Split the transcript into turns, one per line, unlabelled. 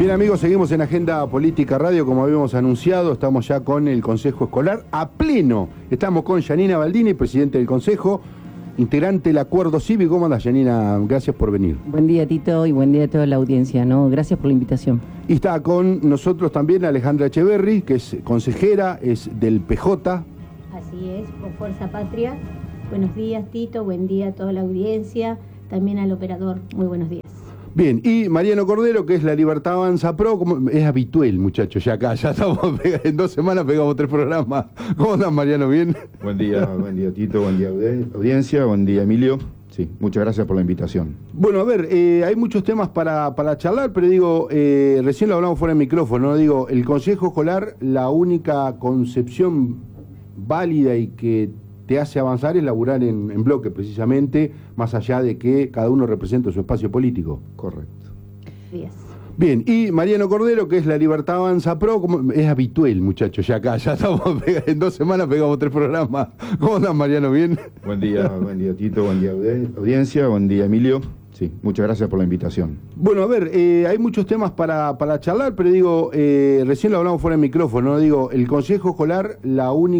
Bien amigos, seguimos en Agenda Política Radio, como habíamos anunciado, estamos ya con el Consejo Escolar a pleno. Estamos con Yanina Baldini, presidente del Consejo, integrante del Acuerdo Cívico. ¿Cómo andas, Yanina? Gracias por venir.
Buen día, Tito, y buen día a toda la audiencia, ¿no? Gracias por la invitación.
Y está con nosotros también Alejandra Echeverri, que es consejera, es del PJ.
Así es, por Fuerza Patria. Buenos días, Tito, buen día a toda la audiencia, también al operador, muy buenos días.
Bien, y Mariano Cordero, que es la Libertad Avanza Pro, como es habitual, muchachos, ya acá, ya estamos, en 2 semanas pegamos 3 programas. ¿Cómo andas, Mariano? ¿Bien?
Buen día Tito, buen día audiencia, buen día Emilio. Sí, muchas gracias por la invitación.
Bueno, a ver, hay muchos temas para charlar, pero digo, recién lo hablamos fuera del micrófono, ¿no? Digo, el Consejo Escolar, la única concepción válida y que te hace avanzar es laburar en bloque, precisamente, más allá de que cada uno represente su espacio político.
Correcto.
Días.
Bien, y Mariano Cordero, que es la Libertad Avanza Pro, como es habitual, muchachos, ya acá, ya estamos, en 2 semanas pegamos 3 programas. ¿Cómo andas, Mariano? ¿Bien?
Buen día Tito, buen día audiencia, buen día Emilio. Sí, muchas gracias por la invitación.
Bueno, a ver, hay muchos temas para charlar, pero digo, recién lo hablamos fuera del micrófono, ¿no? Digo, el Consejo Escolar, la única